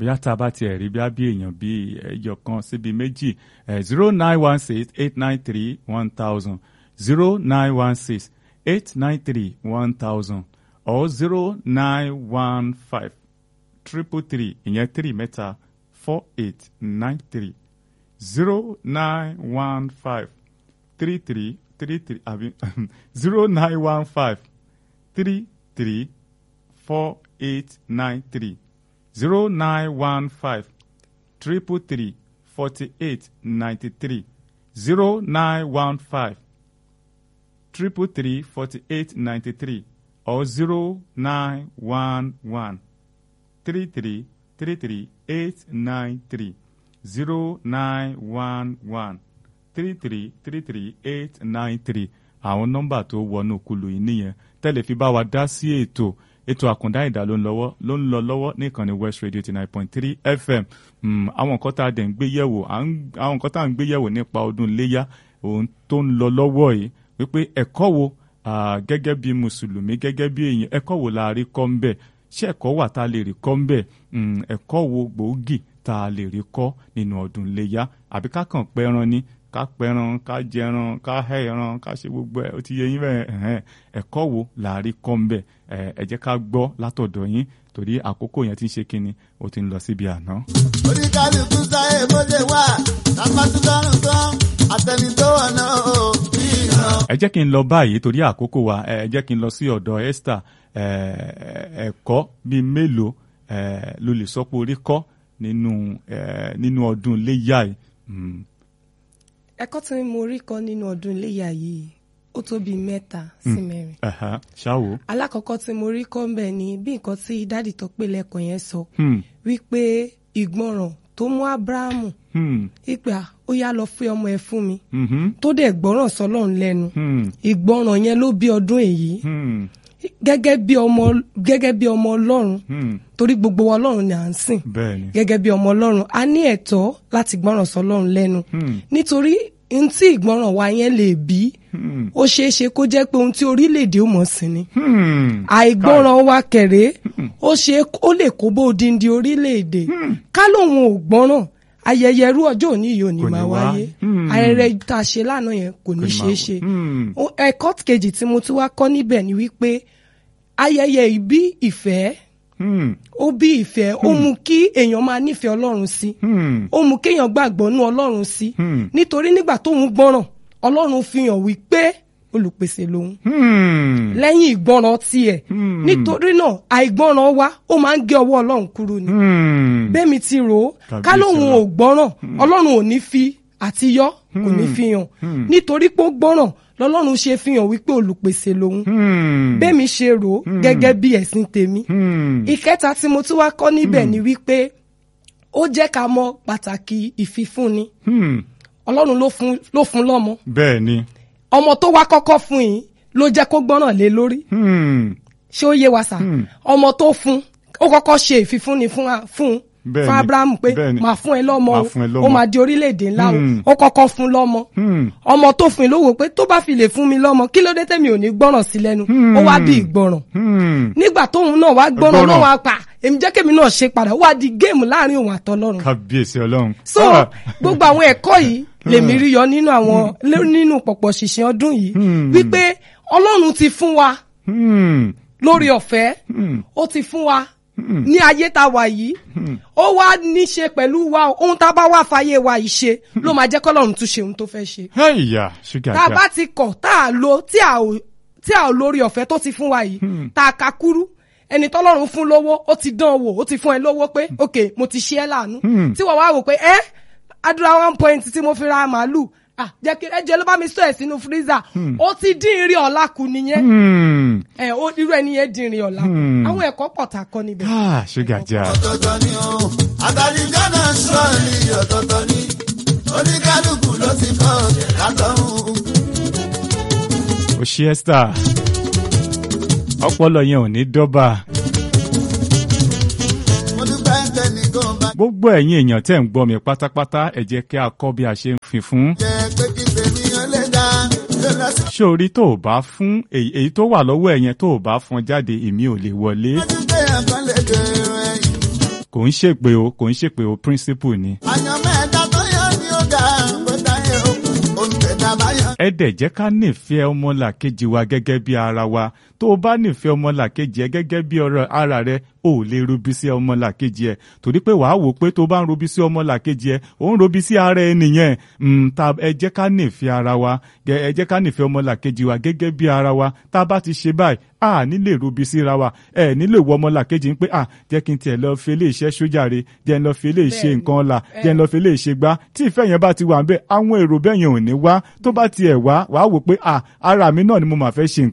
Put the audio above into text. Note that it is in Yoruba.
bóyá tá a bá tiẹ̀ rí bí èèyàn bí ẹyọ kan síbi méjì 0916-893-1000 0916-893-1000 or 0915-333 ìyẹn 3 mẹ́ta 4893 0915-33 àbí 0915-33 4893 0915-333 4893 0915-333 4893 or 0911-33 893 0911-33 893 àwọn nọ́mbà tó wọnú kulu yìí nìyẹn tẹ́lẹ̀ fi bá wa dá sí ètò àkùndá ìdá ló ń lọ lọ́wọ́ ní ìkànnì West Radio 89.3 FM. Àwọn nǹkan tá a dẹ̀ ń gbé yẹ̀wò àwọn nǹkan tá a ń gbé yẹ̀wò nípa ọdún iléyá ohun tó ń lọ lọ́wọ́ yìí wípé ẹ̀kọ́ wo gẹ́gẹ́ bí mùsùlùmí gẹ́gẹ́ bí èèyàn ẹ̀kọ́ wo la rí kọ́ ń bẹ̀ ṣé ẹ̀kọ́ wà tá a lè rí kọ́ ń bẹ̀ ẹ̀kọ́ wo gbòógì tá a lè rí kọ́ nínú ọdún iléyá àbí ká kàn pẹ́ran ni ká pẹran ká jẹran ká hẹ́ ẹran ká ṣe gbogbo ẹ̀ ó ti yẹ yín bẹ́ẹ̀ ẹ̀kọ́ wo là á rí kọ́ ń bẹ̀ ẹ jẹ́ ká gbọ́ látọ̀dọ̀ yín torí àkókò yẹn ti ń ṣe kínni ó ti ń lọ síbi àná. oníkálukú sáyé bóde wà lápátúndọ́rùn tán àtẹni tó wà náà ó bí iná. ẹ jẹ́ kí n lọ báyìí torí àkókò wa ẹ jẹ́ kí n lọ sí ọ̀dọ̀ Esther ẹ̀kọ́ bíi mélòó ló lè sọ pé orí kọ́ nínú ọdún iléyá yìí. Ẹ̀kọ́ tí mo rí kọ́ nínú ọdún iléyá yìí ó tó bíi 3 sí 4. ṣáwo. alákọ̀ọ́kọ́ tí mo rí kọ́ ń bẹ̀ ni bí nǹkan tí dádì tó pè lẹ́kọ̀ọ́ yẹn sọ wípé ìgbọràn tó mú Ábúráhámù ìgbà ó yá lọ fẹ́ ọmọ ẹ fún mi tó dẹ̀ gbọ́ràn sọ́lọ́run lẹ́nu ìgbọràn yẹn ló bí ọdún èyí gẹ́gẹ́ bí ọmọ Ọlọ́run torí gbogbo wa Ọlọ́run ni à ń sìn gẹ́gẹ́ bí ọmọ Ọlọ́run a ní ẹ̀tọ́ láti gbọ́ràn sọ́lọ́run lẹ́nu nítorí ohun tí ìgbọ́ràn wa yẹn lè bí ó ṣeé ṣe kó jẹ́ pé ohun tí orílẹ̀-èdè ó mọ̀ sí ni àìgbọ́ràn wa kẹ̀rẹ́ ó lè kó bó odindi orílẹ̀-èdè ká lóun ò gbọ́ràn ayẹyẹ irú ọjọ́ òní yìí ò ní máa wáyé ayẹyẹ tá a ṣe lánàá yẹn kò ní ṣeé ṣe ẹ̀kọ́ kejì tí mo tún wá kọ́ níbẹ̀ ni wípé ayẹyẹ ìbí ìfẹ́ ó bí ìfẹ́ ó mú kí èèyàn máa nífẹ̀ẹ́ Ọlọ́run sí ó mú kéèyàn gbàgbọ́ nú Ọlọ́run sí nítorí nígbà tóun gbọ́ràn Ọlọ́run fi hàn wípé olùpèsè lòun lẹ́yìn ìgbọ́ràn tiẹ̀ nítorí náà àìgbọ́ràn wa ó máa ń gé ọwọ́ Ọlọ́run kúrò ní bẹ́ẹ̀mi ti rò ó ká lóun ò gbọ́ràn Ọlọ́run ò ní fi àtiyọ́ kò ní fi hàn nítorí pé ó gbọ́ràn lọ́lọ́run ṣe fi hàn wípé olùpèsè lòun bẹ́ẹ̀mi ṣe rò ó gẹ́gẹ́ bí ẹ̀sìn tèmi. ìkẹta tí mo tún wá kọ́ níbẹ̀ ni wípé ó jẹ́ ká mọ̀ pàtàkì ìfifúnni Ọlọ́run ló fún lọ́mọ bẹ́ẹ̀ ni ọmọ tó wá kọ́kọ́ fún yìí ló jẹ́ kó gbọ́ràn lé lórí ṣé ó yé wa sà ọmọ tó fún ó kọ́kọ́ ṣe ìfifúnni fún Ábúráhámù pé máa fún ẹ lọ́mọ ó máa di orílẹ̀-èdè ńlá ó kọ́kọ́ fún lọ́mọ ọmọ tó fún ló wò pé tó bá fi lè fún mi lọ́mọ kí ló dé tẹ́mi ò ní gbọ́ràn sí lẹ́nu ó wá bí ìgbọ́ràn nígbà tóun náà wá gbọ́ràn náà wá pa èmi jẹ́ kémi náà ṣe padà wá di géèmù láàrin òun àtọlọ́run. kábíyèsí Ọlọ́run. so gbogbo àwọn ẹ̀kọ́ yìí lèmi rí yọ nínú pọ̀pọ̀ ṣìnṣìn ọdún yìí wípé Ọlọ́run ti fún wa lórí ọ̀fẹ́ ó ti fún wa ní ayé tá a wà yìí ó wá ní ṣe pẹ̀lú wa ohun tá a bá wá fàyè wa yìí ṣe ló máa jẹ́ kọ́lọ́run tún ṣe ohun tó fẹ́ ṣe. tá a bá ti kọ̀ tá a lo tí a ò lórí ọ̀fẹ́ tó ti fún wa yìí tá a ka kúrú ẹni tọ́lọ́run fún lówó ó ti dán wò ó ti fún ẹ lówó pé ok mo ti ṣe é láàánú tí wọ́n wá wò pé àdúrà 1 point tí mo fi ra màálù jẹ́ kí ẹjẹ́ ló bá mi sọ ẹ̀ sínú freezer ó ti dín ìrìn ọ̀la kù nìyẹn irú ẹni yẹn dín ìrìn ọ̀la kù àwọn ẹ̀kọ́ pọ̀ tá a kọ́ níbẹ̀. ṣúgà já. ọ̀tọ̀ọ̀tọ̀ ni o àtàlíjọ́ náà sọ ní ọ̀tọ̀ọ̀tọ̀ ni oníkálukú ló ti kọ́ látọ̀hún. ó ṣe Esther ọpọlọ yẹn ò ní dọ́bà. gbogbo ẹ̀yin èèyàn tẹ́ ń gbọ́ mi pátápátá ẹ jẹ́ kí a kọ́ bí a ṣe ń fi fún. ṣé orí tó o bá fún èyí tó wà lọ́wọ́ ẹ̀yẹn tó o bá fún jáde èmi ò lè wọlé. kò ń ṣèpè o principle ni. àyànmọ́ ẹ̀dá tó yọ ni ó dà gbọ́dá yẹ òun tẹ̀dá báyọ̀. ẹ dẹ̀ jẹ́ ká nífẹ̀ẹ́ ọmọlàkejì wa gẹ́gẹ́ bí ara wa tó o bá nífẹ̀ẹ́ ọmọlàkejì ẹ gẹ́gẹ́ bí ọ̀rọ̀ ara rẹ o ò lè robi sí ọmọlàkejì ẹ torí pé wàá wò pé tó o bá ń robi sí ọmọlàkejì ẹ ò ń robi sí ara ẹ nìyẹn ẹ jẹ́ ká nífẹ̀ẹ́ ara wa ẹ jẹ́ ká nífẹ̀ẹ́ ọmọlàkejì wa gẹ́gẹ́ bí ara wa tá a bá ti ṣe báyìí a ní lè robi síra wa ẹ nílò ìwọ ọmọlàkejì ń pé jẹ́ kí n tiẹ̀ lọ fi eléyìí ṣẹ́ sójàre jẹ́ n lọ fi eléyìí ṣe nǹkan ọ̀la jẹ́ n lọ fi eléyìí ṣe gbá tí ìfẹ́ yẹn bá ti wà ń bẹ àwọn èrò bẹ́ẹ̀ yẹn ò ní wá tó bá tiẹ̀ wá wàá wò pé ara mi náà ni mo máa fẹ́ ṣe nǹkan